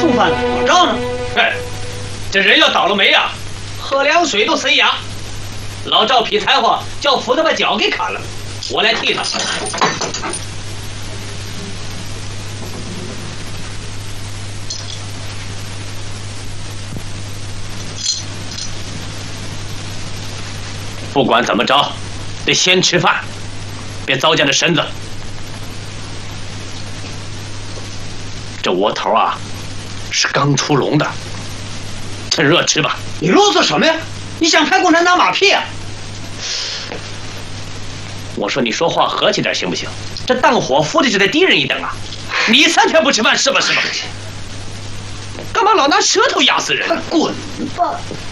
送饭怎么着呢？ 哎，这人要倒了霉呀，喝凉水都塞牙。老赵劈柴火，叫斧子把脚给砍了，我来替他。不管怎么着，得先吃饭，别糟践了身子。这窝头啊，是刚出笼的，趁热吃吧。 你啰嗦什么呀？你想拍共产党马屁啊？ 我说你说话和气点行不行？这当伙夫的就得低人一等啊！你3天不吃饭是吧？干嘛老拿舌头压死人？ 快滚吧！